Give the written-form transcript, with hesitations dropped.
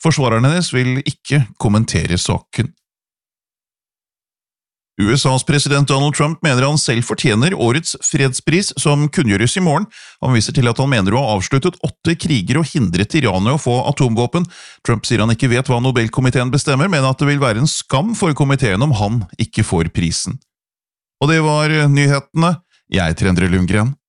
Forsvarerne hennes vil ikke kommentere saken. USAs president Donald Trump mener han selv fortjener årets fredspris som kunngjøres i morgen. Han viser til at han mener å ha avsluttet 8 kriger og hindret Iran i å få atomvåpen. Trump sier han ikke vet hva Nobelkomiteen bestemmer, men at det vil være en skam for komiteen om han ikke får prisen. Og det var nyhetene. Jeg heter Endre Lundgren.